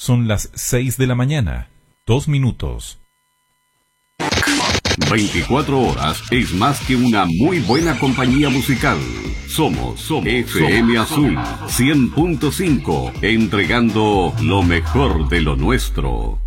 Son las 6 de la mañana, 2 minutos. 24 horas es más que una muy buena compañía musical. Somos FM Azul 100.5, entregando lo mejor de lo nuestro.